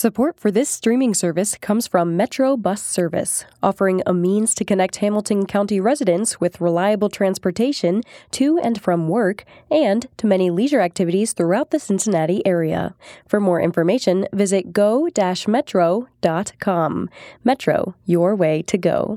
Support for this streaming service comes from Metro Bus Service, offering a means to connect Hamilton County residents with reliable transportation to and from work and to many leisure activities throughout the Cincinnati area. For more information, visit go-metro.com. Metro, your way to go.